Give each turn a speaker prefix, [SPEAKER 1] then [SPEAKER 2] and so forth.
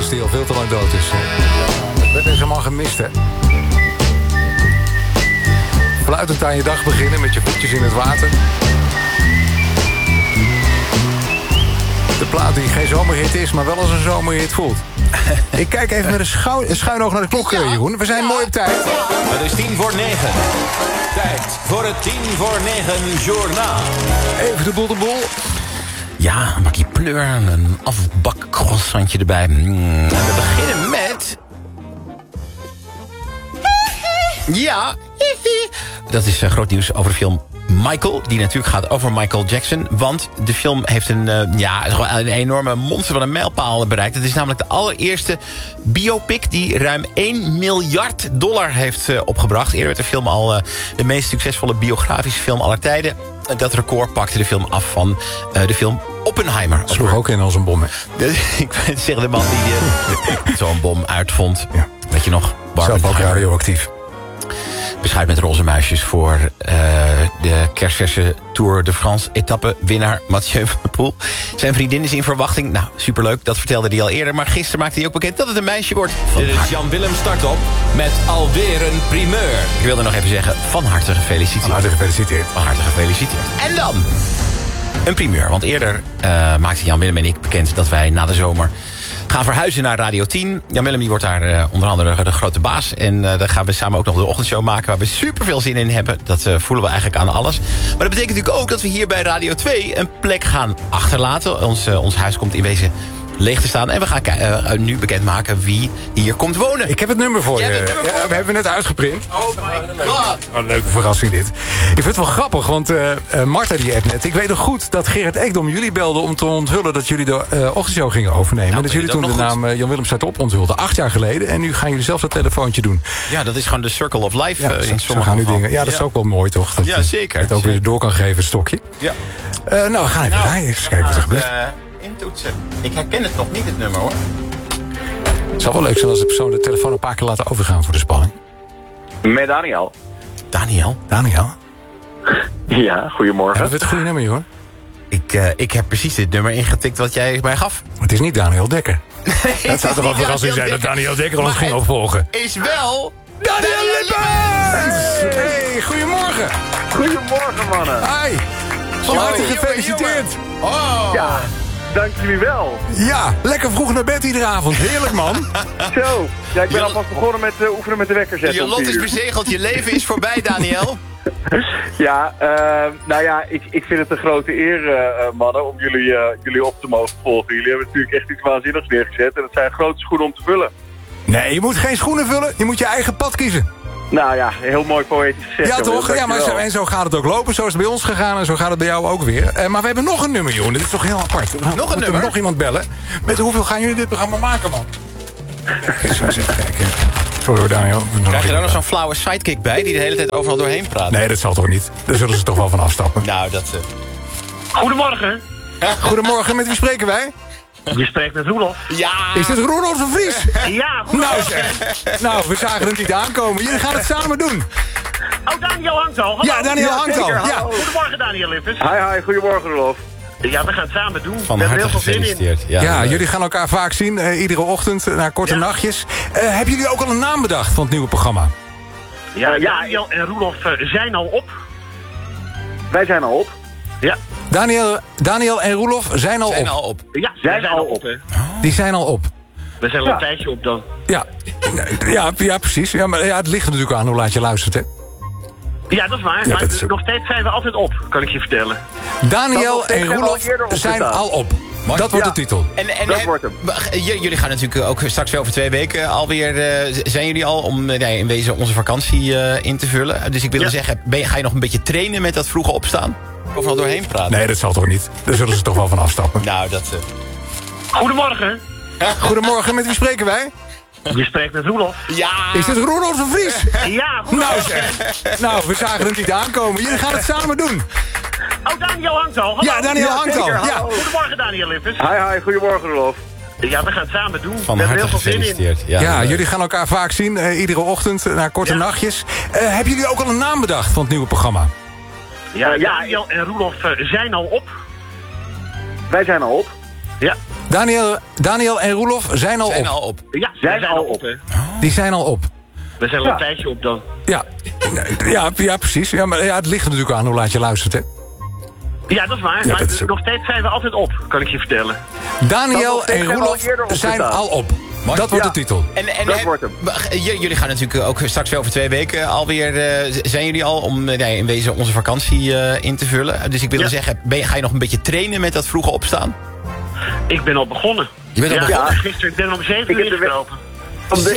[SPEAKER 1] is die al veel te lang dood is. Dat werd deze man gemist, hè. Fluitend aan je dag beginnen met je voetjes in het water. De plaat die geen zomerhit is, maar wel als een zomerhit voelt. Ik kijk even met een schuin oog naar de klok, Jeroen. We zijn mooi op tijd.
[SPEAKER 2] Het is 8:50. Tijd voor het 8:50 journaal.
[SPEAKER 1] Even de boel.
[SPEAKER 3] Ja, een bakje pleur en een afbak croissantje erbij. En we beginnen met... Ja, dat is groot nieuws over de film Michael, die natuurlijk gaat over Michael Jackson. Want de film heeft een enorme monster van een mijlpaal bereikt. Het is namelijk de allereerste biopic die ruim $1 miljard heeft opgebracht. Eerder werd de film al de meest succesvolle biografische film aller tijden. Dat record pakte de film af van de film Oppenheimer.
[SPEAKER 1] Sloeg ook in als een bom, hè?
[SPEAKER 3] Ik ben zeggen de man die zo'n bom uitvond.
[SPEAKER 1] Ja.
[SPEAKER 3] Weet je nog?
[SPEAKER 1] Zelf ook radioactief.
[SPEAKER 3] Beschuit met roze muisjes voor de kerstverse Tour de France etappe-winnaar Mathieu van der Poel. Zijn vriendin is in verwachting. Nou, superleuk, dat vertelde hij al eerder. Maar gisteren maakte hij ook bekend dat het een meisje wordt.
[SPEAKER 2] Dit is Jan Willem Startop met alweer een primeur.
[SPEAKER 3] Ik wilde nog even zeggen, van harte gefeliciteerd.
[SPEAKER 1] Van harte gefeliciteerd.
[SPEAKER 3] Van harte gefeliciteerd. En dan een primeur. Want eerder maakten Jan Willem en ik bekend dat wij na de zomer gaan verhuizen naar Radio 10. Jan Willem die wordt daar onder andere de grote baas. En daar gaan we samen ook nog de ochtendshow maken waar we super veel zin in hebben. Dat voelen we eigenlijk aan alles. Maar dat betekent natuurlijk ook dat we hier bij Radio 2 een plek gaan achterlaten. Ons huis komt in wezen leeg te staan. En we gaan nu bekendmaken wie hier komt wonen.
[SPEAKER 1] Ik heb het nummer voor je. Ja, we hebben het net uitgeprint. Oh my god. Wat een leuke verrassing dit. Ik vind het wel grappig, want Marta die appt net. Ik weet nog goed dat Gerard Ekdom jullie belde om te onthullen dat jullie de ochtendshow gingen overnemen. Nou, dat jullie toen de naam Jan Willem Startop onthulden. 8 jaar geleden. En nu gaan jullie zelf dat telefoontje doen.
[SPEAKER 3] Ja, dat is gewoon de circle of life.
[SPEAKER 1] Ja,
[SPEAKER 3] in
[SPEAKER 1] zo gaan nu dingen. Ja, dat is ook wel mooi, toch? Dat
[SPEAKER 3] ja, zeker.
[SPEAKER 1] het ook weer door kan geven, het stokje.
[SPEAKER 3] Ja.
[SPEAKER 1] Nou, we gaan even draaien. Even kijken wat er gebeurt.
[SPEAKER 3] Intoetsen. Ik herken het nog niet, het nummer, hoor.
[SPEAKER 1] Het zou wel leuk zijn als de persoon de telefoon een paar keer laten overgaan voor de spanning.
[SPEAKER 4] Met Daniel.
[SPEAKER 1] Daniel?
[SPEAKER 4] Ja, goedemorgen.
[SPEAKER 1] Ja, dat werd een goede nummer, hoor.
[SPEAKER 3] Ik heb precies dit nummer ingetikt wat jij mij gaf.
[SPEAKER 1] Het is niet Daniel Dekker. Dat zou toch wel verrassing zijn dat Daniel Dekker ons ging opvolgen.
[SPEAKER 3] Is wel
[SPEAKER 1] Daniel Lippens! Hey, goedemorgen.
[SPEAKER 4] Goedemorgen, mannen.
[SPEAKER 1] Hi. Van harte gefeliciteerd.
[SPEAKER 3] Oh.
[SPEAKER 4] Ja, dank jullie wel.
[SPEAKER 1] Ja, lekker vroeg naar bed iedere avond. Heerlijk, man.
[SPEAKER 4] Zo. Ja, ik ben alvast begonnen met oefenen met de wekker zetten.
[SPEAKER 3] Je lot is bezegeld, je leven is voorbij, Daniel.
[SPEAKER 4] Ja, nou ja, ik vind het een grote eer, mannen, om jullie op te mogen volgen. Jullie hebben natuurlijk echt iets waanzinnigs neergezet en het zijn grote schoenen om te vullen.
[SPEAKER 1] Nee, je moet geen schoenen vullen. Je moet je eigen pad kiezen.
[SPEAKER 4] Nou ja, heel mooi poëtisch gezegd.
[SPEAKER 1] Ja, toch? Ja, maar zo gaat het ook lopen. Zo is het bij ons gegaan en zo gaat het bij jou ook weer. Maar we hebben nog een nummer, joh. Dit is toch heel apart.
[SPEAKER 3] Nog een nummer?
[SPEAKER 1] Nog iemand bellen. Met hoeveel gaan jullie dit programma maken, man? Eens even kijken. Sorry hoor, Daniel.
[SPEAKER 3] Krijg je daar nog zo'n flauwe sidekick bij die de hele tijd overal doorheen praat?
[SPEAKER 1] Nee, dat zal toch niet. Daar zullen ze toch wel van afstappen.
[SPEAKER 3] Nou, dat...
[SPEAKER 4] Goedemorgen.
[SPEAKER 1] Goedemorgen, met wie spreken wij?
[SPEAKER 4] Je spreekt met Roelof.
[SPEAKER 3] Ja!
[SPEAKER 1] Is dit Roelof de Vries?
[SPEAKER 4] Ja, goed.
[SPEAKER 1] Nou zeg. Nou, we zagen hem niet aankomen. Jullie gaan het samen doen.
[SPEAKER 4] Oh, Daniel hangt al. Hallo.
[SPEAKER 1] Ja, Daniel hangt al. Ja.
[SPEAKER 4] Goedemorgen, Daniel Lippens. Hi, goedemorgen, Roelof. Ja, we gaan het samen doen.
[SPEAKER 3] Van harte gefeliciteerd.
[SPEAKER 1] Ja, jullie gaan elkaar vaak zien, iedere ochtend, naar korte nachtjes. Hebben jullie ook al een naam bedacht van het nieuwe programma?
[SPEAKER 4] Ja, Daniel en Roelof zijn al op. Wij zijn al op. Ja.
[SPEAKER 1] Daniel en Roelof zijn al op.
[SPEAKER 4] Ja, zijn al op. Hè.
[SPEAKER 1] Die zijn al op.
[SPEAKER 4] We zijn al een tijdje op dan.
[SPEAKER 1] Ja, precies. Ja, maar ja, het ligt er natuurlijk aan hoe laat je luistert, hè?
[SPEAKER 4] Ja, dat is waar.
[SPEAKER 1] Ja,
[SPEAKER 4] maar
[SPEAKER 1] dat is ook...
[SPEAKER 4] nog steeds zijn we altijd op, kan ik je vertellen.
[SPEAKER 1] Daniel en Roelof zijn al op. Dat wordt de titel.
[SPEAKER 3] En
[SPEAKER 4] wordt hem.
[SPEAKER 3] Jullie gaan natuurlijk ook straks weer over 2 weken alweer... zijn jullie al om in wezen onze vakantie in te vullen? Dus ik wilde zeggen, ga je nog een beetje trainen met dat vroege opstaan? Overal doorheen praten?
[SPEAKER 1] Nee, dat zal toch niet. Daar zullen ze toch wel van afstappen.
[SPEAKER 3] Nou, dat...
[SPEAKER 4] Goedemorgen.
[SPEAKER 1] Goedemorgen, met wie spreken wij?
[SPEAKER 4] Je spreekt met Roelof.
[SPEAKER 3] Ja!
[SPEAKER 1] Is dit Roelof de Vries?
[SPEAKER 4] Ja, goed.
[SPEAKER 1] Nou zeg. Nou, we zagen hem niet aankomen. Jullie gaan het samen doen.
[SPEAKER 4] Oh, Daniel hangt al. Hallo.
[SPEAKER 1] Ja, Daniel hangt al. Ja.
[SPEAKER 4] Goedemorgen, Daniel Lippens. Hi, goedemorgen, Roelof. Ja, we gaan het samen doen.
[SPEAKER 3] Van harte gefeliciteerd.
[SPEAKER 1] Ja, jullie gaan elkaar vaak zien, iedere ochtend, naar korte nachtjes. Hebben jullie ook al een naam bedacht van het nieuwe programma?
[SPEAKER 4] Ja, Daniel en Roelof zijn al op. Wij zijn al op. Ja.
[SPEAKER 1] Daniel en Roelof zijn al op.
[SPEAKER 5] Ja, zijn al op, hè.
[SPEAKER 1] Die zijn al op.
[SPEAKER 5] We zijn al een tijdje op dan.
[SPEAKER 1] Ja, precies. Ja, maar het ligt er natuurlijk aan hoe laat je luistert, hè.
[SPEAKER 5] Ja, dat is waar.
[SPEAKER 1] Ja,
[SPEAKER 5] maar
[SPEAKER 1] dat is ook...
[SPEAKER 5] nog steeds zijn we altijd op, kan ik je vertellen.
[SPEAKER 1] Daniel en Roelof zijn al op.
[SPEAKER 3] Mooi.
[SPEAKER 1] Dat wordt de titel.
[SPEAKER 3] En
[SPEAKER 4] Dat wordt hem.
[SPEAKER 3] Jullie gaan natuurlijk ook straks weer over 2 weken alweer... zijn jullie al om in wezen onze vakantie in te vullen? Dus ik wilde zeggen, ga je nog een beetje trainen met dat vroege opstaan?
[SPEAKER 5] Ik ben al begonnen.
[SPEAKER 3] Je bent al begonnen?
[SPEAKER 5] Gisteren, ik ben om 7 uur gelopen.